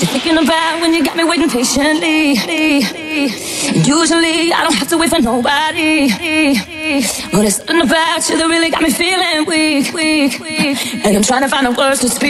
you thinking about when you got me waiting patiently? Usually I don't have to wait for nobody, but it's something about you that really got me feeling weak. And I'm trying to find the words to speak.